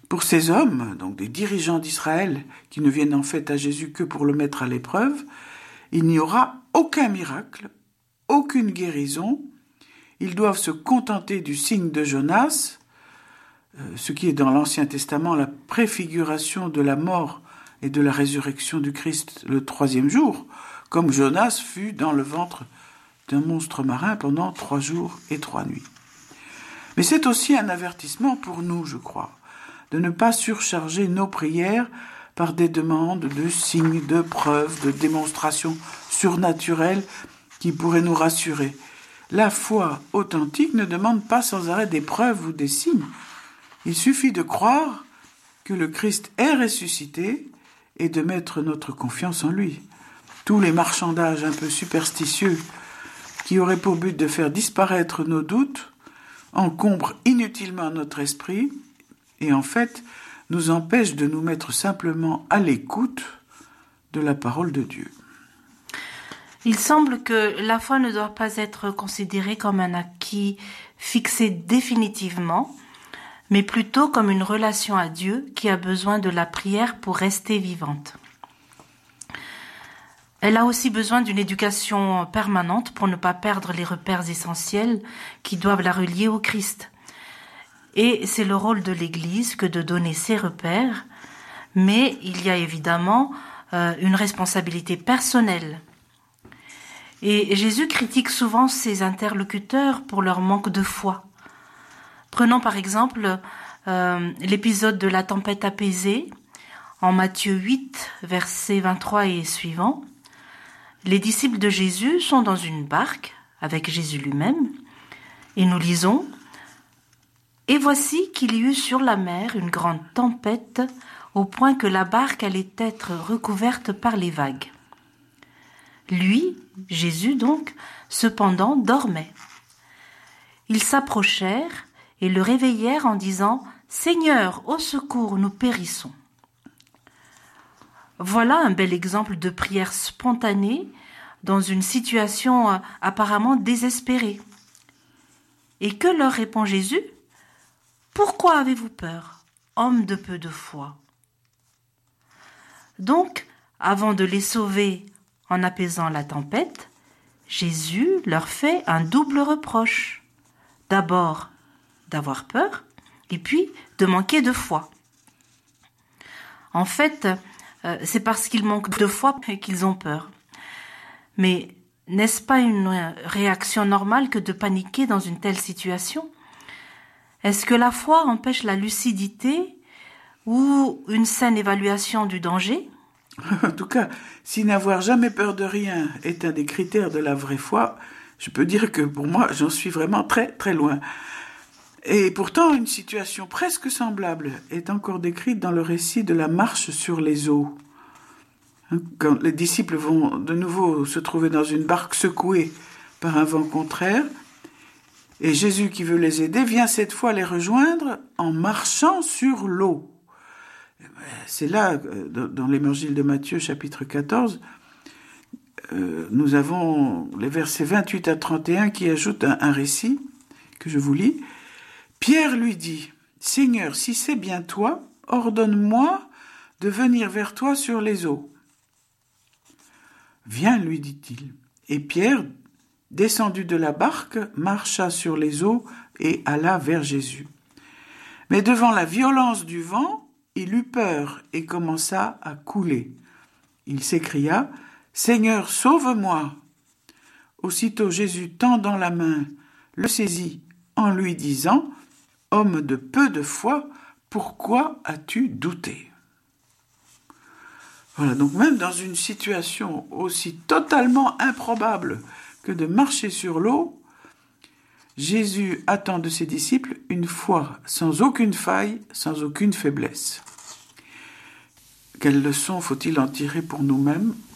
Pour ces hommes, donc des dirigeants d'Israël, qui ne viennent en fait à Jésus que pour le mettre à l'épreuve, il n'y aura aucun miracle, aucune guérison. Ils doivent se contenter du signe de Jonas, ce qui est dans l'Ancien Testament la préfiguration de la mort et de la résurrection du Christ le 3e jour, comme Jonas fut dans le ventre d'un monstre marin pendant 3 jours et 3 nuits. Mais c'est aussi un avertissement pour nous, je crois, de ne pas surcharger nos prières par des demandes de signes, de preuves, de démonstrations surnaturelles qui pourraient nous rassurer. La foi authentique ne demande pas sans arrêt des preuves ou des signes. Il suffit de croire que le Christ est ressuscité et de mettre notre confiance en lui. Tous les marchandages un peu superstitieux qui auraient pour but de faire disparaître nos doutes encombrent inutilement notre esprit et en fait nous empêchent de nous mettre simplement à l'écoute de la parole de Dieu. Il semble que la foi ne doit pas être considérée comme un acquis fixé définitivement, mais plutôt comme une relation à Dieu qui a besoin de la prière pour rester vivante. Elle a aussi besoin d'une éducation permanente pour ne pas perdre les repères essentiels qui doivent la relier au Christ. Et c'est le rôle de l'Église que de donner ces repères, mais il y a évidemment une responsabilité personnelle. Et Jésus critique souvent ses interlocuteurs pour leur manque de foi. Prenons par exemple l'épisode de la tempête apaisée, en Matthieu 8, versets 23 et suivants. Les disciples de Jésus sont dans une barque avec Jésus lui-même, et nous lisons « Et voici qu'il y eut sur la mer une grande tempête, au point que la barque allait être recouverte par les vagues. Lui, Jésus donc, cependant, dormait. Ils s'approchèrent et le réveillèrent en disant « Seigneur, au secours, nous périssons ». Voilà un bel exemple de prière spontanée dans une situation apparemment désespérée. Et que leur répond Jésus ? « Pourquoi avez-vous peur, hommes de peu de foi ?» Donc, avant de les sauver en apaisant la tempête, Jésus leur fait un double reproche. D'abord, d'avoir peur, et puis de manquer de foi. En fait, c'est parce qu'ils manquent de foi qu'ils ont peur. Mais n'est-ce pas une réaction normale que de paniquer dans une telle situation ? Est-ce que la foi empêche la lucidité ou une saine évaluation du danger ? En tout cas, si n'avoir jamais peur de rien est un des critères de la vraie foi, je peux dire que pour moi, j'en suis vraiment très très loin. Et pourtant, une situation presque semblable est encore décrite dans le récit de la marche sur les eaux. Quand les disciples vont de nouveau se trouver dans une barque secouée par un vent contraire, et Jésus, qui veut les aider, vient cette fois les rejoindre en marchant sur l'eau. C'est là, dans l'évangile de Matthieu, chapitre 14, nous avons les versets 28 à 31 qui ajoutent un récit que je vous lis. Pierre lui dit, « Seigneur, si c'est bien toi, ordonne-moi de venir vers toi sur les eaux. » « Viens, lui dit-il. Et Pierre, descendu de la barque, marcha sur les eaux et alla vers Jésus. Mais devant la violence du vent, il eut peur et commença à couler. Il s'écria, « Seigneur, sauve-moi » Aussitôt Jésus, tendant la main, le saisit en lui disant, « Homme de peu de foi, pourquoi as-tu douté ?» Voilà, donc même dans une situation aussi totalement improbable que de marcher sur l'eau, Jésus attend de ses disciples une foi sans aucune faille, sans aucune faiblesse. Quelle leçon faut-il en tirer pour nous-mêmes